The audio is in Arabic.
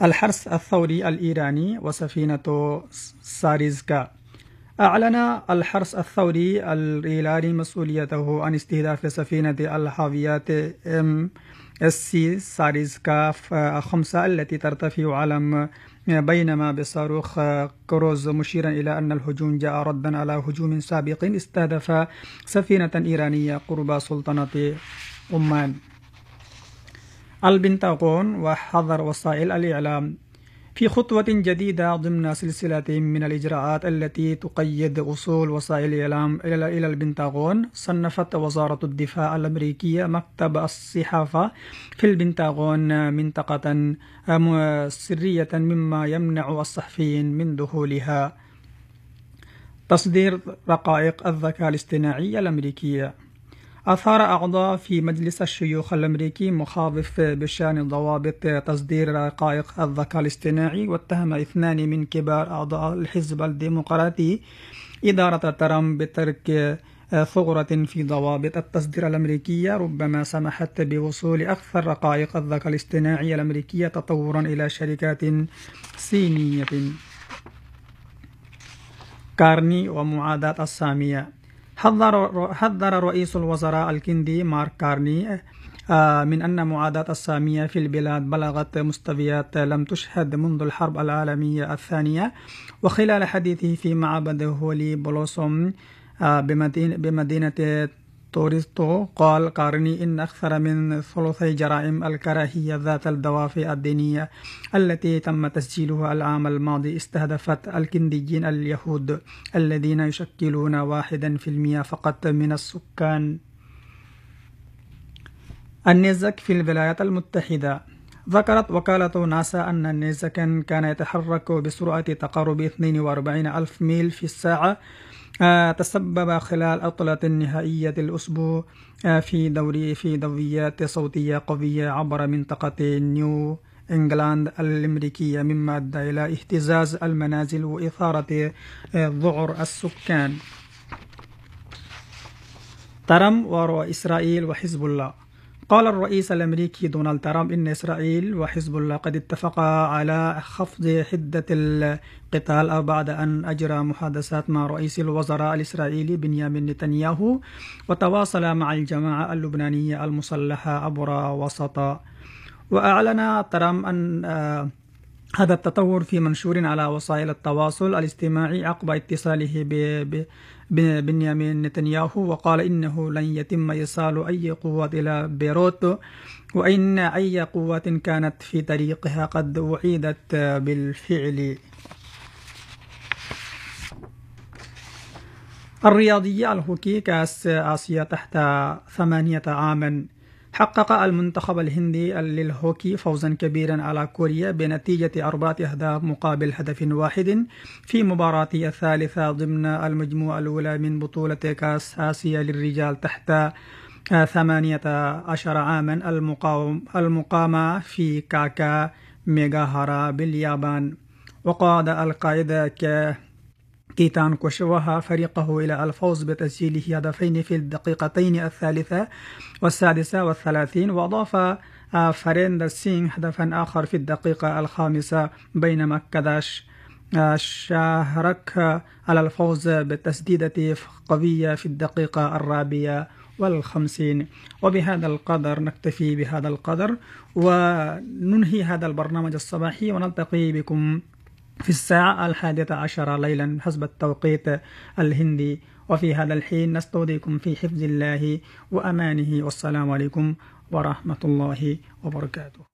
الحرس الثوري الإيراني وسفينة ساريزكا. أعلن الحرس الثوري الإيراني مسؤوليته عن استهداف سفينة الحاويات MSC ساريزكا 5 التي ترتفع علم بينما بصاروخ كروز، مشيرا إلى أن الهجوم جاء ردا على هجوم سابق استهدف سفينة إيرانية قرب سلطنة عمان. البنتاغون وحذر وسائل الإعلام في خطوة جديدة ضمن سلسلة من الإجراءات التي تقيد وصول وسائل الإعلام إلى البنتاغون. صنفت وزارة الدفاع الأمريكية مكتب الصحافة في البنتاغون منطقة سرية مما يمنع الصحفيين من دخولها. تصدير رقائق الذكاء الاصطناعي الأمريكية. أثار أعضاء في مجلس الشيوخ الأمريكي مخاوف بشأن ضوابط تصدير رقائق الذكاء الاصطناعي، واتهم 2 من كبار أعضاء الحزب الديمقراطي إدارة ترامب بترك ثغرة في ضوابط التصدير الأمريكية ربما سمحت بوصول أكثر رقائق الذكاء الاصطناعي الأمريكية تطورا إلى شركات صينية. كارني ومعاداة السامية. حذر رئيس الوزراء الكندي مارك كارني من أن معاداة السامية في البلاد بلغت مستويات لم تشهد منذ الحرب العالمية الثانية. وخلال حديثه في معبد هولي بلوسوم بمدينة توريستو، قال كارني إن أكثر من ثلثي جرائم الكراهية ذات الدوافع الدينية التي تم تسجيلها العام الماضي استهدفت الكنديين اليهود الذين يشكلون 1% فقط من السكان. النيزك في الولايات المتحدة. ذكرت وكالة ناسا أن النيزك كان يتحرك بسرعة تقارب 42,000 ميل في الساعة، تسبب خلال عطلة نهائية الأسبوع في دويات صوتية قوية عبر منطقة نيو إنجلاند الأمريكية، مما أدى إلى اهتزاز المنازل وإثارة ذعر السكان. ترامب وإسرائيل وحزب الله. قال الرئيس الأمريكي دونالد ترامب إن إسرائيل وحزب الله قد اتفقا على خفض حدة القتال بعد أن أجرى محادثات مع رئيس الوزراء الإسرائيلي بنيامين نتنياهو، وتواصل مع الجماعة اللبنانية المسلحة عبر وسطاء. وأعلن ترامب أن هذا التطور في منشور على وسائل التواصل الاجتماعي عقب اتصاله بنيامين نتنياهو، وقال إنه لن يتم إرسال أي قوات إلى بيروت، وإن أي قوات كانت في طريقها قد أعيدت بالفعل. الرياضية. الهوكي كأس آسيا تحت 8 عاما. حقق المنتخب الهندي للهوكي فوزا كبيرا على كوريا بنتيجة 4 أهداف مقابل هدف واحد في مباراة الثالثة ضمن المجموعة الأولى من بطولة كأس آسيا للرجال تحت 18 عاما المقامة في كاكا ميغاهارا باليابان. وقاد القائد كيتان كوشواها فريقه إلى الفوز بتسجيله هدفين في الدقيقتين 33 و36، وأضاف فريندر سينغ هدفا آخر في الدقيقة 5، بينما كداش شارك على الفوز بتسديدة قوية في الدقيقة 54. وبهذا القدر نكتفي بهذا القدر وننهي هذا البرنامج الصباحي، ونلتقي بكم في الساعة 11 ليلا حسب التوقيت الهندي. وفي هذا الحين نستودعكم في حفظ الله وأمانه، والسلام عليكم ورحمة الله وبركاته.